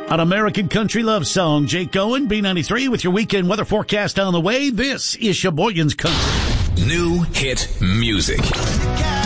An American country love song. Jake Owen, B93 with your weekend weather forecast on the way. This is Sheboygan's Country. New hit music.